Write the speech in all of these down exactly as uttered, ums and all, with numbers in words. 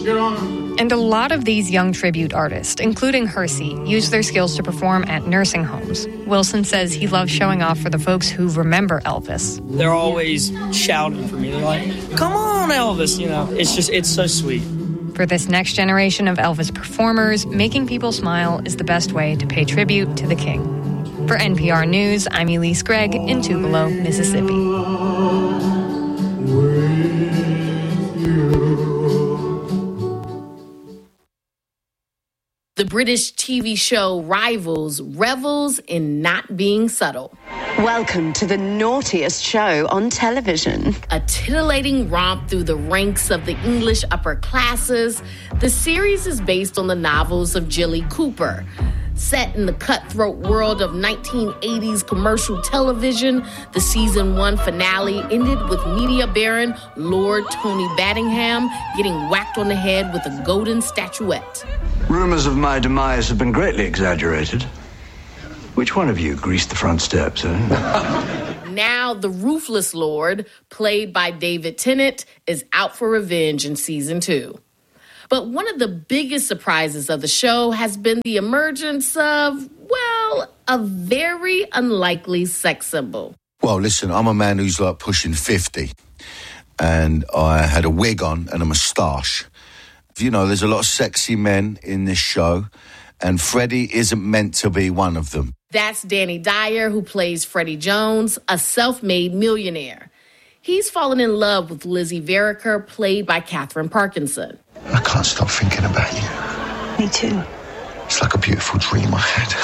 Let's get on. And a lot of these young tribute artists, including Hersey, use their skills to perform at nursing homes. Wilson says he loves showing off for the folks who remember Elvis. They're always shouting for me. They're like, come on, Elvis, you know. It's just, it's so sweet. For this next generation of Elvis performers, making people smile is the best way to pay tribute to the king. For N P R News, I'm Elise Gregg in Tupelo, Mississippi. The British T V show Rivals revels in not being subtle. Welcome to the naughtiest show on television. A titillating romp through the ranks of the English upper classes, the series is based on the novels of Jilly Cooper. Set in the cutthroat world of nineteen eighties commercial television, the season one finale ended with media baron Lord Tony Battingham getting whacked on the head with a golden statuette. Rumors of my demise have been greatly exaggerated. Which one of you greased the front steps, eh? Now, the ruthless Lord, played by David Tennant, is out for revenge in season two. But one of the biggest surprises of the show has been the emergence of, well, a very unlikely sex symbol. Well, listen, I'm a man who's like pushing fifty, and I had a wig on and a moustache. You know, there's a lot of sexy men in this show, and Freddie isn't meant to be one of them. That's Danny Dyer, who plays Freddie Jones, a self-made millionaire. He's fallen in love with Lizzie Veriker, played by Katherine Parkinson. I can't stop thinking about you. Me too. It's like a beautiful dream I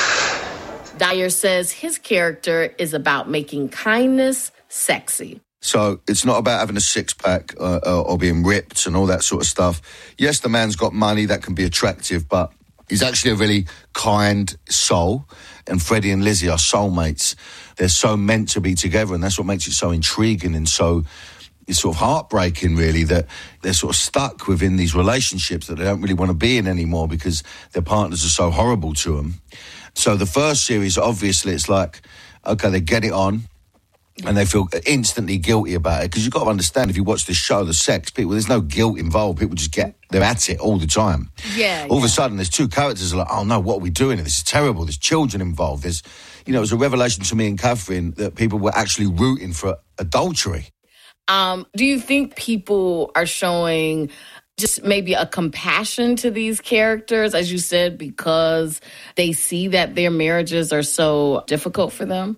had. Dyer says his character is about making kindness sexy. So it's not about having a six-pack uh, uh, or being ripped and all that sort of stuff. Yes, the man's got money, that can be attractive, but he's actually a really kind soul. And Freddie and Lizzie are soulmates. They're so meant to be together, and that's what makes it so intriguing and so it's sort of heartbreaking, really, that they're sort of stuck within these relationships that they don't really want to be in anymore because their partners are so horrible to them. So the first series, obviously, it's like, okay, they get it on, and they feel instantly guilty about it. Because you've got to understand, if you watch this show, the sex, people, there's no guilt involved. People just get, they're at it all the time. Yeah. All yeah. of a sudden, there's two characters are like, oh no, what are we doing? This is terrible. There's children involved. There's, you know, it was a revelation to me and Catherine that people were actually rooting for adultery. Um, do you think people are showing just maybe a compassion to these characters, as you said, because they see that their marriages are so difficult for them?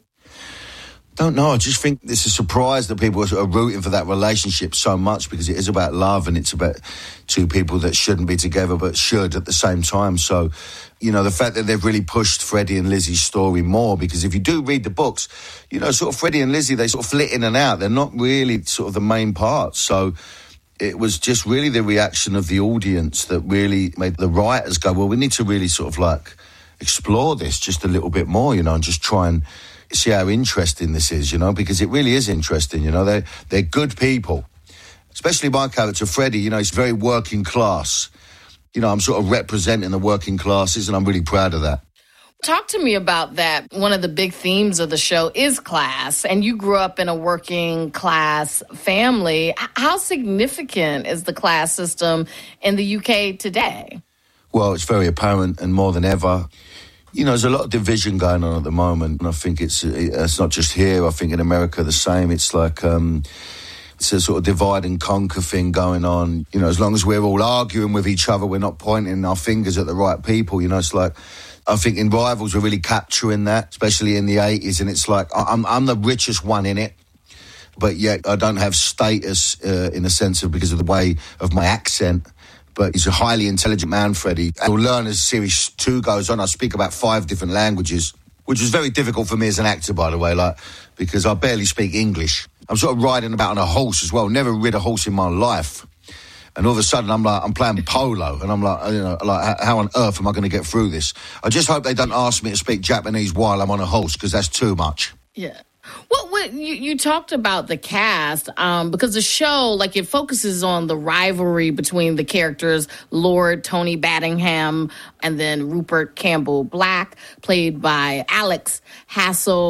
Don't know. I just think it's a surprise that people are rooting for that relationship so much because it is about love and it's about two people that shouldn't be together but should at the same time. So, you know, the fact that they've really pushed Freddie and Lizzie's story more, because if you do read the books, you know, sort of Freddie and Lizzie, they sort of flit in and out. They're not really sort of the main parts. So it was just really the reaction of the audience that really made the writers go, well, we need to really sort of like explore this just a little bit more, you know, and just try and see how interesting this is, you know, because it really is interesting, you know. They're, they're good people, especially my character, Freddie, you know, he's very working class. You know, I'm sort of representing the working classes, and I'm really proud of that. Talk to me about that. One of the big themes of the show is class, and you grew up in a working class family. How significant is the class system in the U K today? Well, it's very apparent, and more than ever. You know, there's a lot of division going on at the moment, and I think it's it's not just here. I think in America the same. It's like um, it's a sort of divide and conquer thing going on. You know, as long as we're all arguing with each other, we're not pointing our fingers at the right people. You know, it's like, I think in Rivals we're really capturing that, especially in the eighties, and it's like I'm I'm the richest one in it, but yet I don't have status uh, in a sense of because of the way of my accent. But he's a highly intelligent man, Freddie. And we'll learn as series two goes on. I speak about five different languages, which was very difficult for me as an actor, by the way, like because I barely speak English. I'm sort of riding about on a horse as well. Never rid a horse in my life. And all of a sudden, I'm like, I'm playing polo, and I'm like, you know, like, how on earth am I going to get through this? I just hope they don't ask me to speak Japanese while I'm on a horse, because that's too much. Yeah. Well, what, you, you talked about the cast, um, because the show, like, it focuses on the rivalry between the characters, Lord Tony Battingham and then Rupert Campbell Black, played by Alex Hassel.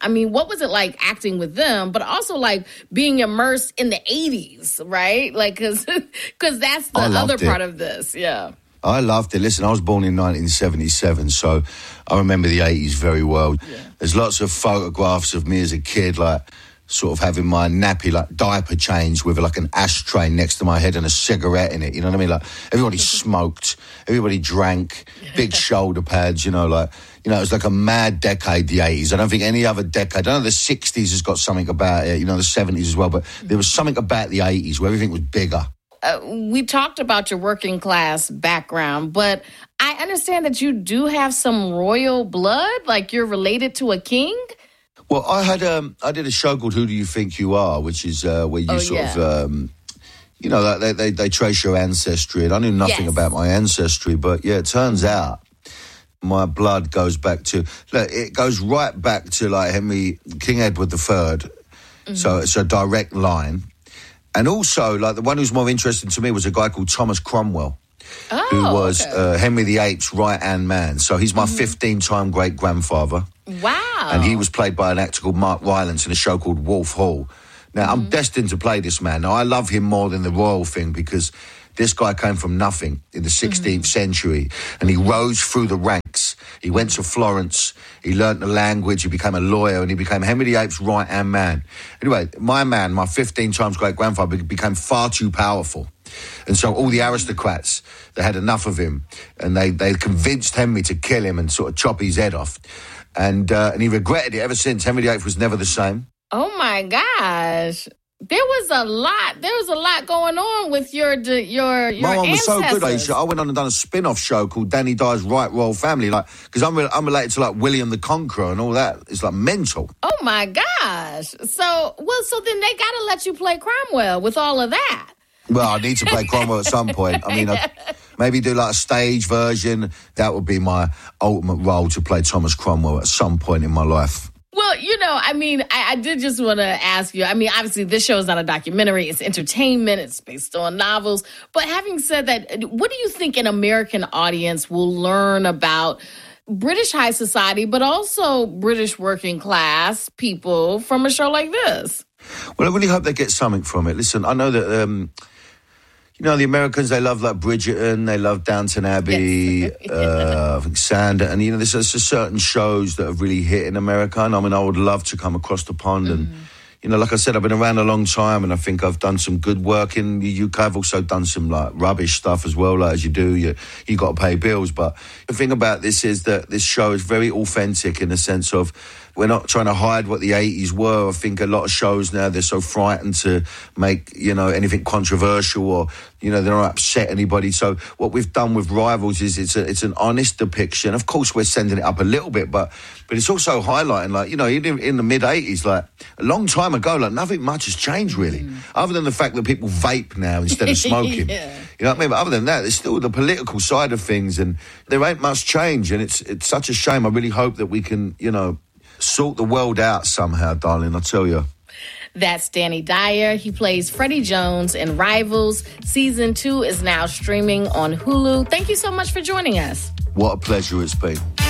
I mean, what was it like acting with them, but also like being immersed in the eighties, right? Like, because because that's the other part of this. Yeah. I loved it. Listen, I was born in nineteen seventy-seven, so I remember the eighties very well. Yeah. There's lots of photographs of me as a kid, like sort of having my nappy, like diaper change with like an ashtray next to my head and a cigarette in it. You know what I mean? Like everybody smoked, everybody drank, big shoulder pads, you know, like, you know, it was like a mad decade, the eighties. I don't think any other decade, I know the sixties has got something about it, you know, the seventies as well, but there was something about the eighties where everything was bigger. Uh, we talked about your working class background, but I understand that you do have some royal blood, like you're related to a king? Well, I had um, I did a show called Who Do You Think You Are, which is uh, where you oh, sort yeah. of, um, you know, they, they, they trace your ancestry. And I knew nothing yes. about my ancestry, but yeah, it turns out my blood goes back to, look, it goes right back to like Henry, King Edward the Third. Mm-hmm. So it's a direct line. And also, like, the one who's more interesting to me was a guy called Thomas Cromwell, oh, who was okay. uh, Henry the Eighth's right-hand man. So he's my fifteen-time mm-hmm. great-grandfather. Wow. And he was played by an actor called Mark Rylance in a show called Wolf Hall. Now, mm-hmm. I'm destined to play this man. Now, I love him more than the royal thing because this guy came from nothing in the sixteenth mm-hmm. century and he rose through the ranks. He went to Florence, he learnt the language, he became a lawyer, and he became Henry the Eighth's right-hand man. Anyway, my man, my fifteen times great-grandfather, became far too powerful. And so all the aristocrats, they had enough of him, and they, they convinced Henry to kill him and sort of chop his head off. And uh, and he regretted it ever since. Henry the Eighth was never the same. Oh, my gosh. There was a lot. There was a lot going on with your your your My one was ancestors. so good, Aisha. I went on and done a spin-off show called Danny Dyer's Right Royal Family, like because I'm re- I'm related to like William the Conqueror and all that. It's like mental. Oh my gosh! So well, so then they got to let you play Cromwell with all of that. Well, I need to play Cromwell at some point. I mean, I, maybe do like a stage version. That would be my ultimate role, to play Thomas Cromwell at some point in my life. Well, you know, I mean, I, I did just want to ask you. I mean, obviously, this show is not a documentary. It's entertainment. It's based on novels. But having said that, what do you think an American audience will learn about British high society, but also British working class people from a show like this? Well, I really hope they get something from it. Listen, I know that... Um, You know, the Americans, they love, like, Bridgerton, they love Downton Abbey, yes. uh, I think Sand, and, you know, there's, there's certain shows that have really hit in America, and I mean, I would love to come across the pond, mm-hmm. and, you know, like I said, I've been around a long time, and I think I've done some good work in the U K. I've also done some, like, rubbish stuff as well, like, as you do, you you got to pay bills, but the thing about this is that this show is very authentic in the sense of, we're not trying to hide what the eighties were. I think a lot of shows now, they're so frightened to make, you know, anything controversial or, you know, they don't upset anybody. So what we've done with Rivals is it's a, it's an honest depiction. Of course, we're sending it up a little bit, but but it's also highlighting, like, you know, in, in the mid-eighties, like, a long time ago, like, nothing much has changed, really, mm. other than the fact that people vape now instead of smoking. yeah. You know what I mean? But other than that, there's still the political side of things, and there ain't much change, and it's it's such a shame. I really hope that we can, you know, sort the world out somehow, darling, I tell you. That's Danny Dyer. He plays Freddie Jones in Rivals. Season two is now streaming on Hulu. Thank you so much for joining us. What a pleasure it's been.